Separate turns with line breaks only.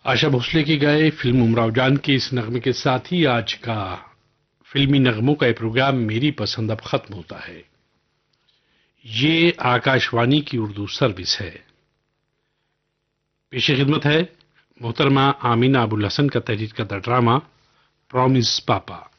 आशा भोसले की गाए फिल्म उमराव जान के इस नगमे के साथ ही आज का फिल्मी नगमों का ये प्रोग्राम मेरी पसंद अब खत्म होता है। ये आकाशवाणी की उर्दू सर्विस है। पेश खिदमत है मोहतरमा आमीना अबुल हसन का तहरीर करदा ड्रामा प्रॉमिस पापा।